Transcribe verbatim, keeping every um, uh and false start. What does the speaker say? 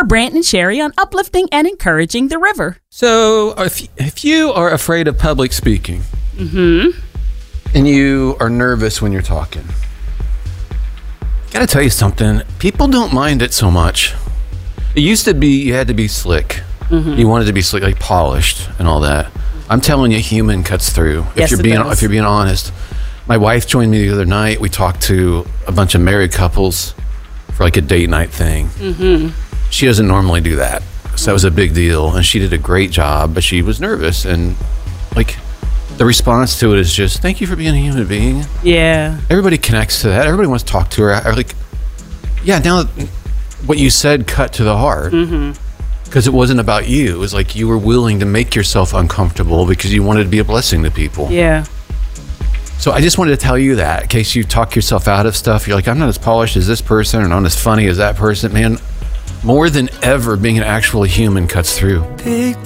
are Brant and Sherry on uplifting and encouraging the river. So if, if you are afraid of public speaking Mm-hmm. and you are nervous when you're talking, got to tell you something. People don't mind it so much. It used to be you had to be slick. Mm-hmm. You wanted to be slick, like polished and all that. I'm telling you, human cuts through. If Yes, you're it being does. if you're being honest. My wife joined me the other night. We talked to a bunch of married couples for like a date night thing. Mm-hmm. She doesn't normally do that, so that was a big deal. And she did a great job, but she was nervous. And like the response to it is just, "Thank you for being a human being." Yeah. Everybody connects to that. Everybody wants to talk to her. I, like, yeah. Now, what you said cut to the heart. Mm-hmm. Because it wasn't about you. It was like you were willing to make yourself uncomfortable because you wanted to be a blessing to people. Yeah. So I just wanted to tell you that in case you talk yourself out of stuff. You're like, I'm not as polished as this person or not as funny as that person. Man, more than ever, being an actual human cuts through.